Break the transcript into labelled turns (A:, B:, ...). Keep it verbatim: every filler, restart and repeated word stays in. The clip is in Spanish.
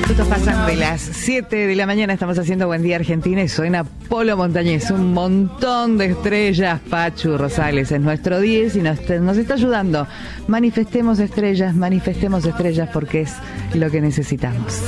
A: Pasan de las siete de la mañana, estamos haciendo Buen Día Argentina y suena Polo Montañés, un montón de estrellas. Pachu Rosales es nuestro diez y nos, nos está ayudando. Manifestemos estrellas, manifestemos estrellas porque es lo que necesitamos.